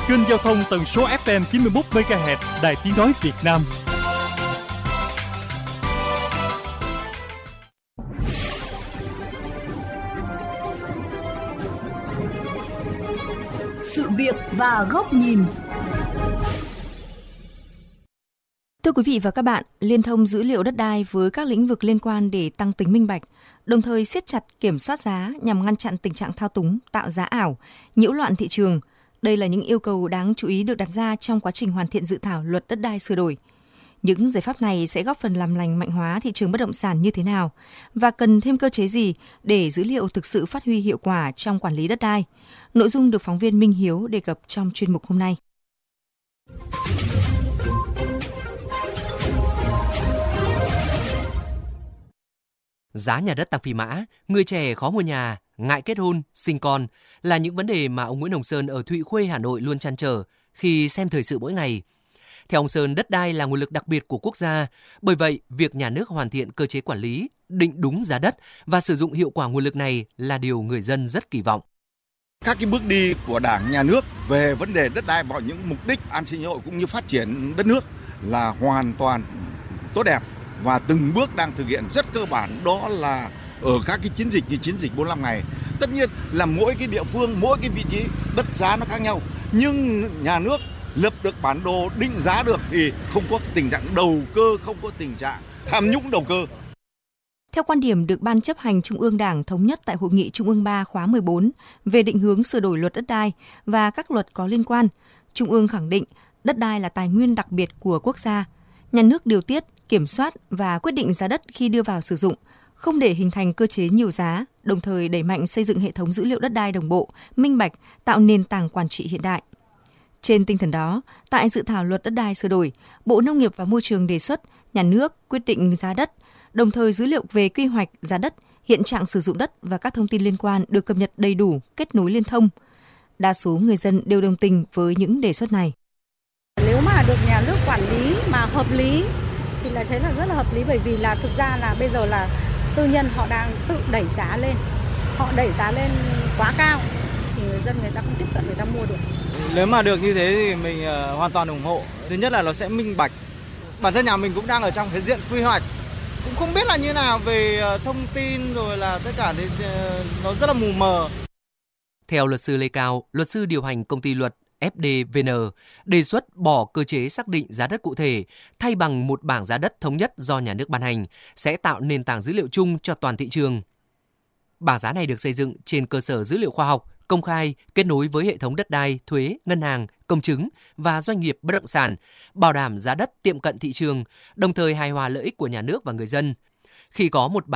kênh giao thông tần số FM 91 MHz Đài Tiếng nói Việt Nam. Sự việc và góc nhìn. Thưa quý vị và các bạn, liên thông dữ liệu đất đai với các lĩnh vực liên quan để tăng tính minh bạch, đồng thời siết chặt kiểm soát giá nhằm ngăn chặn tình trạng thao túng, tạo giá ảo, nhiễu loạn thị trường. Đây là những yêu cầu đáng chú ý được đặt ra trong quá trình hoàn thiện dự thảo luật đất đai sửa đổi. Những giải pháp này sẽ góp phần làm lành mạnh hóa thị trường bất động sản như thế nào và cần thêm cơ chế gì để dữ liệu thực sự phát huy hiệu quả trong quản lý đất đai? Nội dung được phóng viên Minh Hiếu đề cập trong chuyên mục hôm nay. Giá nhà đất tăng phi mã, người trẻ khó mua nhà, ngại kết hôn, sinh con là những vấn đề mà ông Nguyễn Hồng Sơn ở Thụy Khuê, Hà Nội luôn trăn trở khi xem thời sự mỗi ngày. Theo ông Sơn, đất đai là nguồn lực đặc biệt của quốc gia. Bởi vậy, việc nhà nước hoàn thiện cơ chế quản lý, định đúng giá đất và sử dụng hiệu quả nguồn lực này là điều người dân rất kỳ vọng. Các cái bước đi của Đảng, Nhà nước về vấn đề đất đai vào những mục đích an sinh xã hội cũng như phát triển đất nước là hoàn toàn tốt đẹp và từng bước đang thực hiện rất cơ bản, đó là ở các cái chiến dịch như chiến dịch 45 ngày. Tất nhiên là mỗi cái địa phương, mỗi cái vị trí đất giá nó khác nhau, nhưng nhà nước lập được bản đồ định giá được thì không có tình trạng đầu cơ, không có tình trạng tham nhũng đầu cơ. Theo quan điểm được Ban chấp hành Trung ương Đảng thống nhất tại Hội nghị Trung ương 3 khóa 14 về định hướng sửa đổi luật đất đai và các luật có liên quan, Trung ương khẳng định đất đai là tài nguyên đặc biệt của quốc gia. Nhà nước điều tiết, kiểm soát và quyết định giá đất khi đưa vào sử dụng, không để hình thành cơ chế nhiều giá, đồng thời đẩy mạnh xây dựng hệ thống dữ liệu đất đai đồng bộ, minh bạch, tạo nền tảng quản trị hiện đại. Trên tinh thần đó, tại dự thảo luật đất đai sửa đổi, Bộ Nông nghiệp và Môi trường đề xuất nhà nước quyết định giá đất, đồng thời dữ liệu về quy hoạch, giá đất, hiện trạng sử dụng đất và các thông tin liên quan được cập nhật đầy đủ, kết nối liên thông. Đa số người dân đều đồng tình với những đề xuất này. Nếu mà được nhà nước quản lý mà hợp lý thì là thấy là rất là hợp lý, bởi vì là thực ra là bây giờ là tư nhân họ đang tự đẩy giá lên. Họ đẩy giá lên quá cao thì người dân người ta không tiếp cận, người ta mua được. Nếu mà được như thế thì mình hoàn toàn ủng hộ. Thứ nhất là nó sẽ minh bạch. Bản thân nhà mình cũng đang ở trong cái diện quy hoạch, cũng không biết là như nào về thông tin rồi là tất cả thì nó rất là mù mờ. Theo luật sư Lê Cao, luật sư điều hành công ty luật FDVN, đề xuất bỏ cơ chế xác định giá đất cụ thể, thay bằng một bảng giá đất thống nhất do nhà nước ban hành, sẽ tạo nền tảng dữ liệu chung cho toàn thị trường. Bảng giá này được xây dựng trên cơ sở dữ liệu khoa học, công khai, kết nối với hệ thống đất đai, thuế, ngân hàng, công chứng và doanh nghiệp bất động sản, bảo đảm giá đất tiệm cận thị trường, đồng thời hài hòa lợi ích của nhà nước và người dân. Khi có một